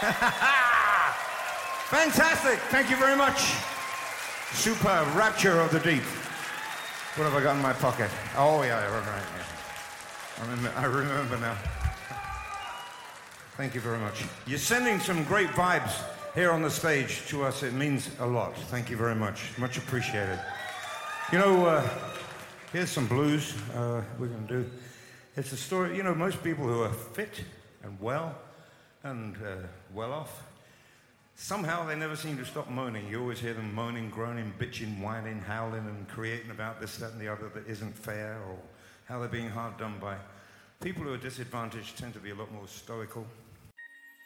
Fantastic. Thank you very much. Super Rapture of the Deep. What have I got in my pocket? Oh, yeah, right. Yeah. I remember now. Thank you very much. You're sending some great vibes here on the stage to us. It means a lot. Thank you very much. Much appreciated. You know, here's some blues we're going to do. It's a story, you know, most people who are fit and well and well off, somehow they never seem to stop moaning. You always hear them moaning, groaning, bitching, whining, howling, and creating about this, that, and the other that isn't fair, or how they're being hard done by. People who are disadvantaged tend to be a lot more stoical.